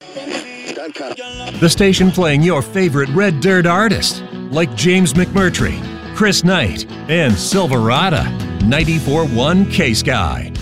The station playing your favorite Red Dirt artists, like James McMurtry, Chris Knight, and Silverado. 94.1 K-Sky.